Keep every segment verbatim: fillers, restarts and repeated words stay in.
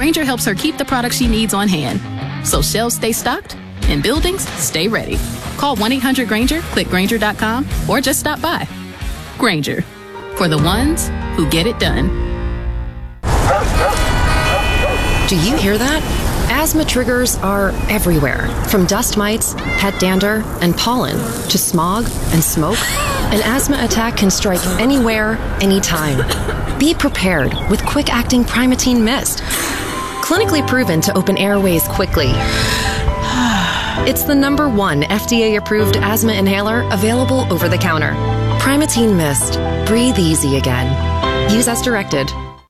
Grainger helps her keep the products she needs on hand, so shelves stay stocked and buildings stay ready. Call one eight hundred Grainger, click Grainger dot com, or just stop by. Grainger, for the ones who get it done. Do you hear that? Asthma triggers are everywhere, from dust mites, pet dander, and pollen, to smog and smoke. An asthma attack can strike anywhere, anytime. Be prepared with quick-acting Primatene Mist. Clinically proven to open airways quickly. It's the number one F D A-approved asthma inhaler available over the counter. Primatene Mist. Breathe easy again. Use as directed.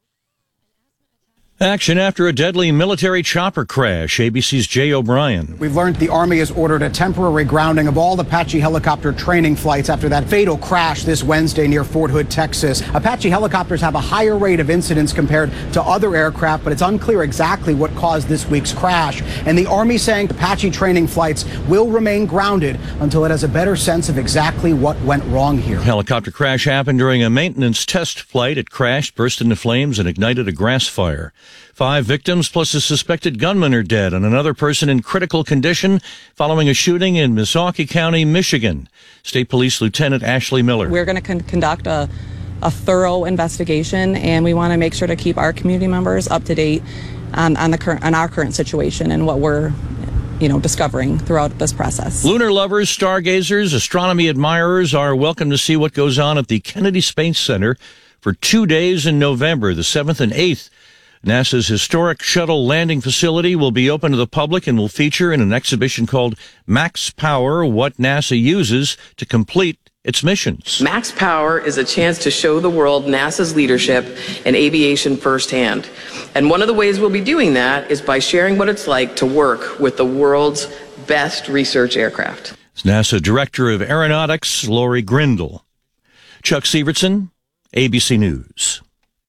Action after a deadly military chopper crash. A B C's Jay O'Brien. We've learned the Army has ordered a temporary grounding of all Apache helicopter training flights after that fatal crash this Wednesday near Fort Hood, Texas. Apache helicopters have a higher rate of incidents compared to other aircraft, but it's unclear exactly what caused this week's crash. And the Army saying Apache training flights will remain grounded until it has a better sense of exactly what went wrong here. Helicopter crash happened during a maintenance test flight. It crashed, burst into flames, and ignited a grass fire. Five victims plus a suspected gunman are dead and another person in critical condition following a shooting in Missaukee County, Michigan. State Police Lieutenant Ashley Miller. We're going to con- conduct a, a thorough investigation, and we want to make sure to keep our community members up to date on, on the current on our current situation and what we're you know, discovering throughout this process. Lunar lovers, stargazers, astronomy admirers are welcome to see what goes on at the Kennedy Space Center for two days in November, the seventh and eighth. NASA's historic shuttle landing facility will be open to the public and will feature in an exhibition called Max Power, what NASA uses to complete its missions. Max Power is a chance to show the world NASA's leadership in aviation firsthand. And one of the ways we'll be doing that is by sharing what it's like to work with the world's best research aircraft. It's NASA Director of Aeronautics, Lori Grindle. Chuck Sievertson, A B C News.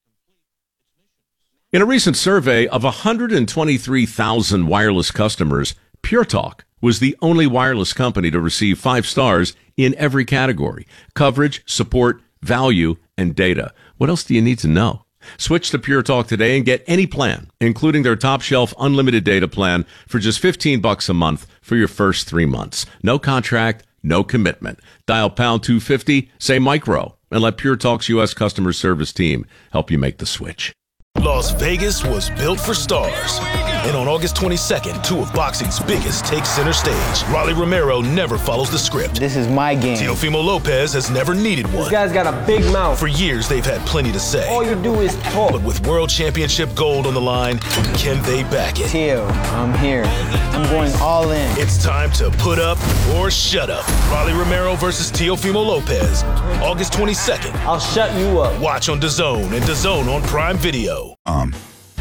In a recent survey of one hundred twenty-three thousand wireless customers, Pure Talk was the only wireless company to receive five stars in every category: coverage, support, value, and data. What else do you need to know? Switch to Pure Talk today and get any plan, including their top shelf unlimited data plan for just fifteen bucks a month for your first three months. No contract, no commitment. Dial pound two fifty, say micro, and let Pure Talk's U S customer service team help you make the switch. Las Vegas was built for stars. And on August twenty-second, two of boxing's biggest take center stage. Rolly Romero never follows the script. This is my game. Teofimo Lopez has never needed one. This guy's got a big mouth. For years, they've had plenty to say. All you do is talk. But with World Championship gold on the line, can they back it? Teo, I'm here. I'm going all in. It's time to put up or shut up. Rolly Romero versus Teofimo Lopez. August twenty-second. I'll shut you up. Watch on DAZN and DAZN on Prime Video. Um.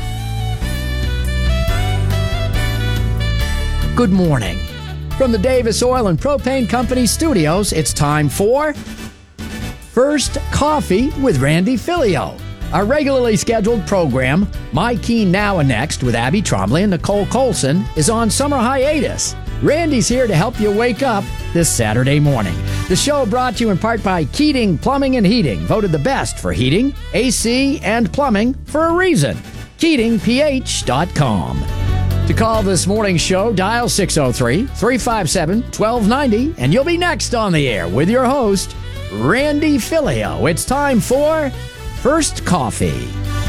Good morning. From the Davis Oil and Propane Company studios, it's time for First Coffee with Randy Filio. Our regularly scheduled program, My Key Now and Next with Abby Trombley and Nicole Colson, is on summer hiatus. Randy's here to help you wake up this Saturday morning. The show brought to you in part by Keating Plumbing and Heating, voted the best for heating, A C, and plumbing for a reason. Keating P H dot com. To call this morning's show, dial six oh three, three five seven, one two nine oh, and you'll be next on the air with your host, Randy Filio. It's time for First Coffee.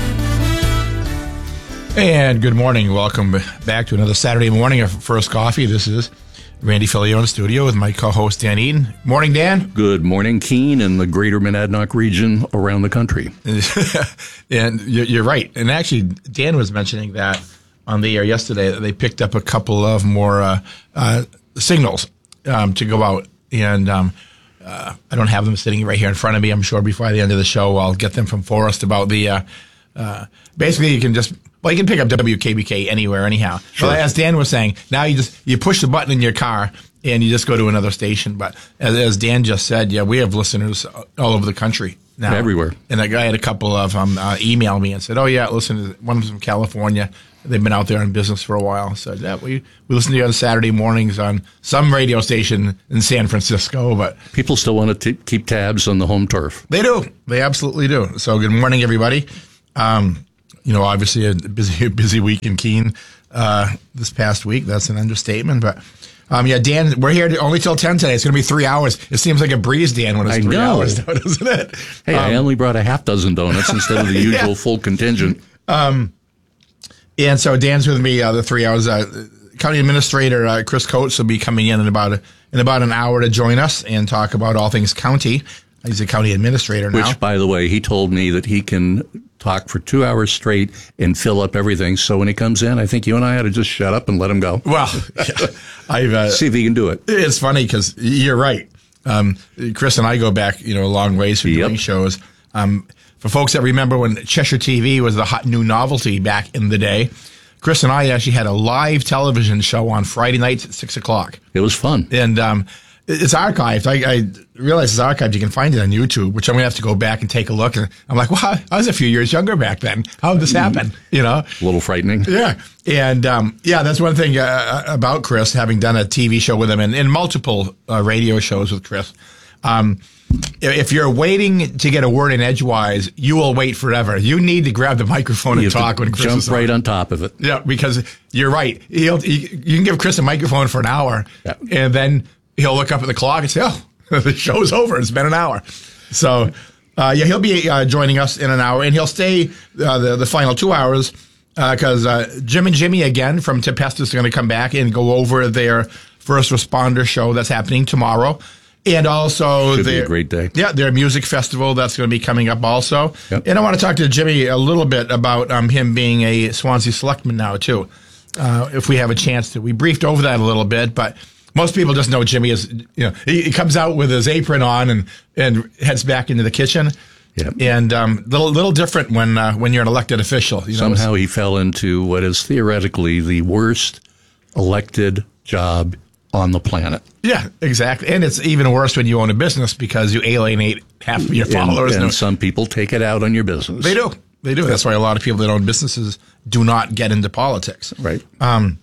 And good morning. Welcome back to another Saturday morning of First Coffee. This is Randy Filio in the studio with my co-host, Dan Eden. Morning, Dan. Good morning, Keene, and the greater Monadnock region around the country. And you're right. And actually, Dan was mentioning that on the air yesterday that they picked up a couple of more uh, uh, signals um, to go out. And um, uh, I don't have them sitting right here in front of me. I'm sure before the end of the show, I'll get them from Forrest about the uh, uh, basically you can just, well, you can pick up W K B K anywhere, anyhow. Sure. But as Dan was saying, now you just, you push the button in your car and you just go to another station. But as, as Dan just said, yeah, we have listeners all over the country now. Everywhere. And I had a couple of them um, uh, email me and said, oh, yeah, listen, one of them from California. They've been out there in business for a while. So yeah, we, we listen to you on Saturday mornings on some radio station in San Francisco. But people still want to t- keep tabs on the home turf. They do. They absolutely do. So good morning, everybody. Um, you know, obviously a busy busy week in Keene uh, this past week. That's an understatement, but. Um, yeah, Dan, we're here to, only till ten today. It's going to be three hours. It seems like a breeze, Dan, when it's I three know. hours, though, doesn't it? Hey, um, I only brought a half dozen donuts instead of the usual yeah. full contingent. Um, and so Dan's with me uh, the three hours. Uh, County Administrator uh, Chris Coates will be coming in in about a, in about an hour to join us and talk about all things county. He's a county administrator now. Which, by the way, he told me that he can talk for two hours straight and fill up everything. So when he comes in, I think you and I ought to just shut up and let him go. Well, yeah, I've uh, see if he can do it. It's funny because you're right. Um, Chris and I go back, you know, a long ways for Yep. doing shows. Um, for folks that remember when Cheshire T V was the hot new novelty back in the day, Chris and I actually had a live television show on Friday nights at six o'clock. It was fun. And um, it's archived. I, I realize it's archived. You can find it on YouTube, which I'm going to have to go back and take a look. And I'm like, well, I was a few years younger back then. How did this happen? You know? A little frightening. Yeah. And, um, yeah, that's one thing uh, about Chris, having done a T V show with him and, and multiple uh, radio shows with Chris. Um, if you're waiting to get a word in edgewise, you will wait forever. You need to grab the microphone You and have talk to when Chris jump is on. right on top of it. Yeah, because you're right. He'll, he, you can give Chris a microphone for an hour, Yeah. and then he'll look up at the clock and say, oh, the show's over. It's been an hour. So, uh, yeah, he'll be uh, joining us in an hour, and he'll stay uh, the, the final two hours because uh, uh, Jim and Jimmy, again, from Tempestus are going to come back and go over their first responder show that's happening tomorrow. And also, Should be their, a great day. Yeah, their music festival that's going to be coming up also. Yep. And I want to talk to Jimmy a little bit about um, him being a Swansea selectman now too. Uh, if we have a chance to, we briefed over that a little bit, but most people just know Jimmy is, you know, he, he comes out with his apron on and and heads back into the kitchen. Yep. And um, little little different when uh, when you're an elected official. You know, Somehow he fell into what is theoretically the worst elected job on the planet. Yeah, exactly. And it's even worse when you own a business because you alienate half of your followers. And, and some people take it out on your business. They do. They do. That's why a lot of people that own businesses do not get into politics. Right. Um,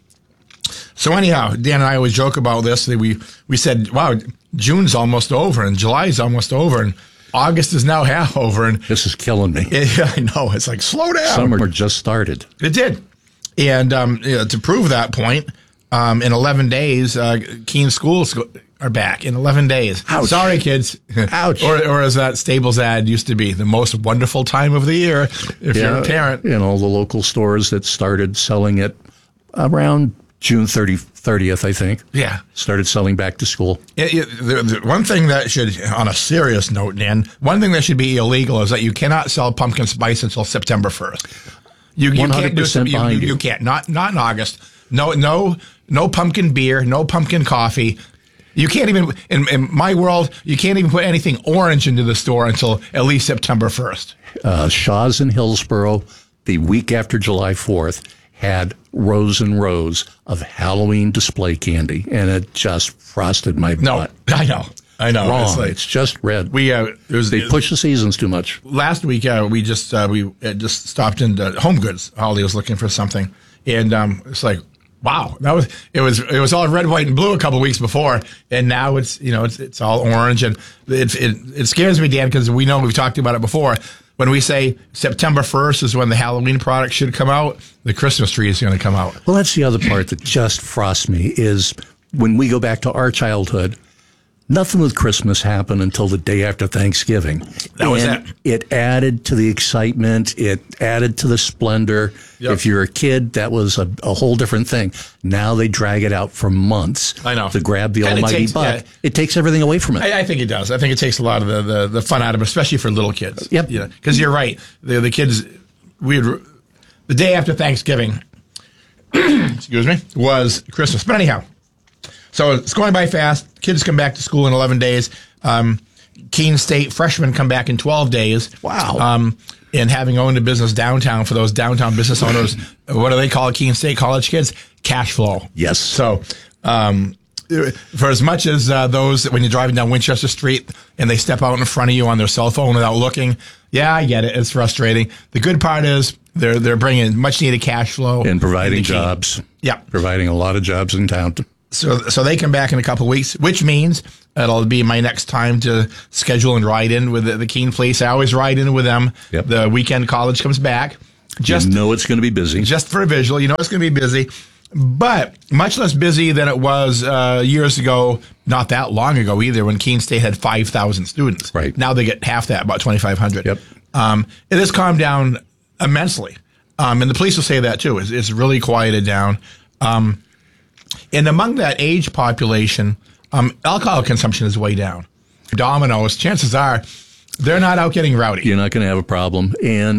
so anyhow, Dan and I always joke about this. We we said, wow, June's almost over and July's almost over and August is now half over. And this is killing me. Yeah, I know. It's like, slow down. Summer just started. It did. And um, you know, to prove that point, um, in eleven days, uh, Keene schools are back in eleven days. Ouch. Sorry, kids. Ouch. or, or as that Stables ad used to be, the most wonderful time of the year if Yeah, you're a parent. And all the local stores that started selling it around June thirtieth, I think. Yeah. Started selling back to school. It, it, the, the one thing that should, on a serious note, Dan, one thing that should be illegal is that you cannot sell pumpkin spice until September first. You, you can't do some, you, behind you, you. you can't. Not not in August. No no no pumpkin beer. No pumpkin coffee. You can't even in, in my world. You can't even put anything orange into the store until at least September first. Uh, Shaw's in Hillsborough, the week after July fourth, had rows and rows of Halloween display candy, and it just frosted my No, butt. I know. I know. Wrong. It's, It's, like, just red. we uh, it was they push the seasons too much. last week uh, we just uh, we uh, just stopped into Home Goods. Holly was looking for something, and um, it's like, wow, that was it was it was all red, white, and blue a couple weeks before, and now it's you know it's it's all orange, and it it, it scares me, Dan, because we know we've talked about it before. When we say September first is when the Halloween product should come out, the Christmas tree is going to come out. Well, that's the other part that just frosts me is when we go back to our childhood, nothing with Christmas happened until the day after Thanksgiving. That was and it. It added to the excitement. It added to the splendor. Yep. If you're a kid, that was a, a whole different thing. Now they drag it out for months I know. to grab the And it almighty takes- buck. yeah. It takes everything away from it. I, I think it does. I think it takes a lot of the, the, the fun out of it, especially for little kids. Yep. Yeah, because you're right. The the kids, we would, the day after Thanksgiving, excuse me, was Christmas. But anyhow, so it's going by fast. Kids come back to school in eleven days. Um, Keene State freshmen come back in twelve days. Wow. Um, and having owned a business downtown, for those downtown business owners, what do they call it, Keene State college kids? Cash flow. Yes. So, um, for as much as uh, those, when you're driving down Winchester Street and they step out in front of you on their cell phone without looking, yeah, I get it. It's frustrating. The good part is they're they're bringing much needed cash flow and providing into Keene. jobs. Yeah. Providing a lot of jobs in town. So so they come back in a couple of weeks, which means it'll be my next time to schedule and ride in with the, the Keene Police. I always ride in with them. Yep. The weekend college comes back. Just you know it's going to be busy. Just for a visual, you know it's going to be busy, but much less busy than it was uh, years ago, not that long ago either, when Keene State had five thousand students. Right. Now they get half that, about twenty-five hundred. Yep. Um, it has calmed down immensely. Um, and the police will say that too. It's, it's really quieted down. Um, and among that age population, um, alcohol consumption is way down. Domino's, chances are they're not out getting rowdy. You're not going to have a problem. And